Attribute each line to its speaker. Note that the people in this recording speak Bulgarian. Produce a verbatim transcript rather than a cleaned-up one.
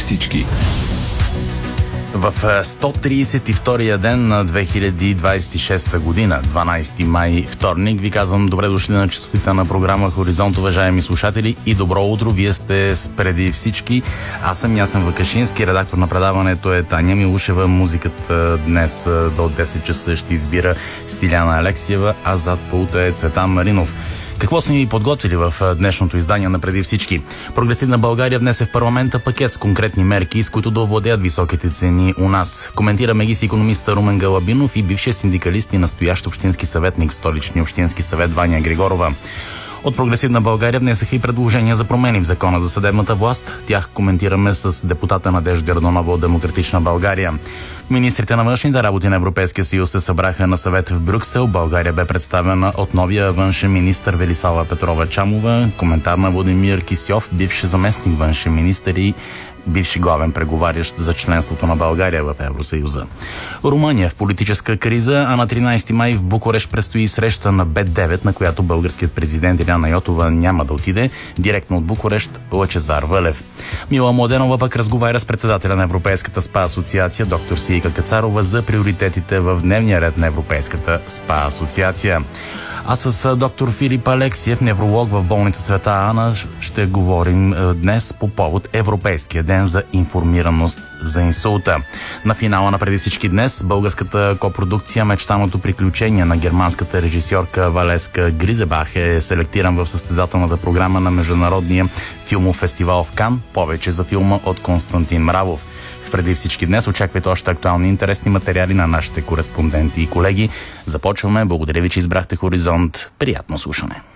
Speaker 1: всички.
Speaker 2: В сто тридесет и втория ден на две хиляди двадесет и шеста година, дванадесети май, вторник, ви казвам добре дошли на честотите на програма Хоризонт, уважаеми слушатели, и добро утро. Вие сте преди всички. Аз съм Ясен Вакашински, редактор на предаването е Таня Милушева. Музиката днес до десет часа ще избира Стиляна Алексиева, а зад пулта е Цветан Маринов. Какво сме ви подготвили в днешното издание на Преди всички? Прогресивна България внесе в парламента пакет с конкретни мерки, с които да овладеят високите цени у нас. Коментираме ги с икономиста Румен Галабинов и бившия синдикалист и настоящ общински съветник в Столичния общински съвет Ваня Григорова. От Прогресивна България внесаха и предложения за промени в закона за съдебната власт. Тях коментираме с депутата Надежда Йорданова от Демократична България. Министрите на външните работи на Европейския съюз се събраха на съвет в Брюксел. България бе представена от новия външен министър Велислава Петрова-Чамова. Коментар на Владимир Кисьов, бивш заместник външен министър и бивши главен преговарящ за членството на България в Евросъюза. Румъния в политическа криза, а на тринадесети май в Букурещ предстои среща на Б девет, на която българският президент Илияна Йотова няма да отиде. Директно от Букурещ Лъчезар Вълев. Мила Младенова пък разговаря с председателя на Европейската спа асоциация доктор Сийка Кацарова за приоритетите в дневния ред на Европейската спа асоциация. А с доктор Филип Алексиев, невролог в болница Света Ана, ще говорим днес по повод Европейския ден за информираност за инсулта. На финала на Преди всички днес българската копродукция Мечтаното приключение на германската режисьорка Валеска Гризебах е селектиран в състезателната програма на Международния филмов фестивал в Кан. Повече за филма от Константин Мравов. Преди всички днес очаквайте още актуални и интересни материали на нашите кореспонденти и колеги. Започваме. Благодаря ви, че избрахте Хоризонт. Приятно слушане.